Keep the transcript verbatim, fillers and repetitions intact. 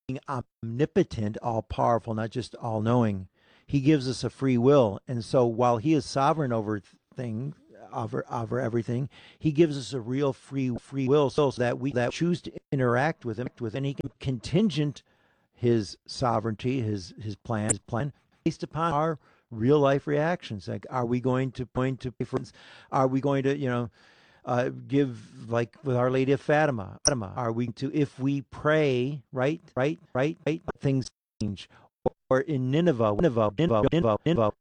omnipotent, all powerful, not just all knowing, he gives us a free will. And so while he is sovereign over things, over over everything, he gives us a real free free will so that we that choose to interact with him with and he can contingent his sovereignty, his his plan, his plan based upon our real life reactions. Like, are we going to point to, for instance, are we going to, you know, uh, give, like with Our Lady of Fatima? Fatima, are we to, if we pray, right, right, right, right, things change? Or in Nineveh, Nineveh, Nineveh, Nineveh, Nineveh,